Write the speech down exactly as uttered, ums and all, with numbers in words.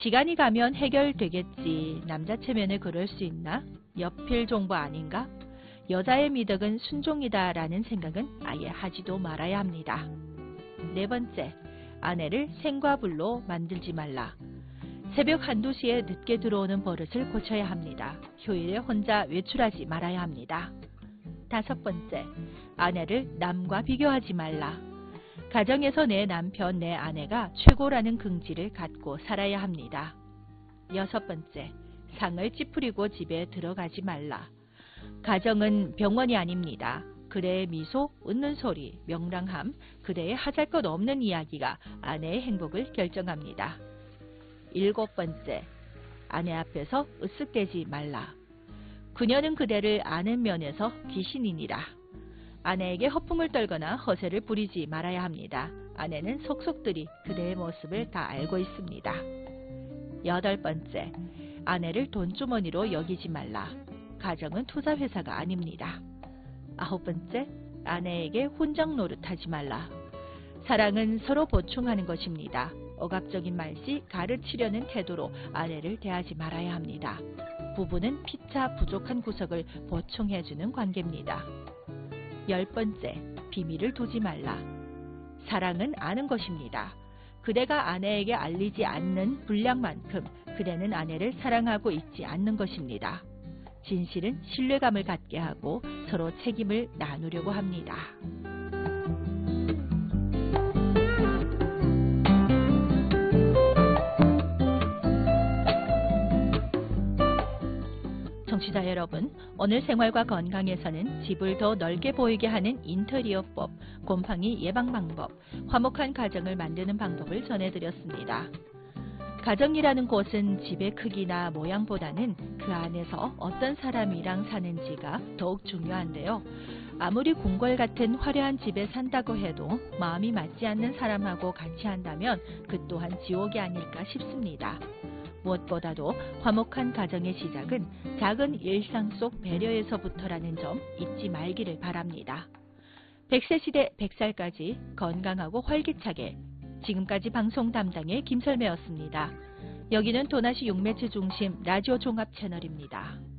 시간이 가면 해결되겠지. 남자 체면에 그럴 수 있나? 여필 종부 아닌가? 여자의 미덕은 순종이다 라는 생각은 아예 하지도 말아야 합니다. 네 번째, 아내를 생과 불로 만들지 말라. 새벽 한두 시에 늦게 들어오는 버릇을 고쳐야 합니다. 휴일에 혼자 외출하지 말아야 합니다. 다섯 번째, 아내를 남과 비교하지 말라. 가정에서 내 남편, 내 아내가 최고라는 긍지를 갖고 살아야 합니다. 여섯 번째, 상을 찌푸리고 집에 들어가지 말라. 가정은 병원이 아닙니다. 그대의 미소, 웃는 소리, 명랑함, 그대의 하잘 것 없는 이야기가 아내의 행복을 결정합니다. 일곱 번째, 아내 앞에서 으쓱대지 말라. 그녀는 그대를 아는 면에서 귀신이니라. 아내에게 허풍을 떨거나 허세를 부리지 말아야 합니다. 아내는 속속들이 그대의 모습을 다 알고 있습니다. 여덟 번째, 아내를 돈주머니로 여기지 말라. 가정은 투자회사가 아닙니다. 아홉 번째, 아내에게 혼정 노릇하지 말라. 사랑은 서로 보충하는 것입니다. 억압적인 말씨, 가르치려는 태도로 아내를 대하지 말아야 합니다. 부부는 피차 부족한 구석을 보충해주는 관계입니다. 열 번째, 비밀을 두지 말라. 사랑은 아는 것입니다. 그대가 아내에게 알리지 않는 분량만큼 그대는 아내를 사랑하고 있지 않는 것입니다. 진실은 신뢰감을 갖게 하고 서로 책임을 나누려고 합니다. 청취자 여러분, 오늘 생활과 건강에서는 집을 더 넓게 보이게 하는 인테리어법, 곰팡이 예방 방법, 화목한 가정을 만드는 방법을 전해드렸습니다. 가정이라는 곳은 집의 크기나 모양보다는 그 안에서 어떤 사람이랑 사는지가 더욱 중요한데요. 아무리 궁궐 같은 화려한 집에 산다고 해도 마음이 맞지 않는 사람하고 같이 한다면 그 또한 지옥이 아닐까 싶습니다. 무엇보다도 화목한 가정의 시작은 작은 일상 속 배려에서부터라는 점 잊지 말기를 바랍니다. 백 세 시대 백 살까지 건강하고 활기차게. 지금까지 방송 담당의 김설매였습니다. 여기는 도나시 육매체 중심 라디오 종합 채널입니다.